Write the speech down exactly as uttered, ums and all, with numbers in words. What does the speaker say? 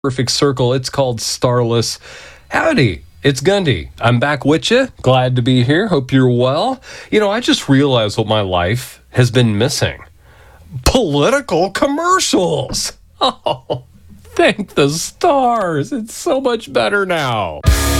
perfect circle. It's called Starless. Howdy, it's Gundy. I'm back with you. Glad to be here. Hope you're well. You know, I just realized what my life has been missing. Political commercials. Oh, thank the stars. It's so much better now.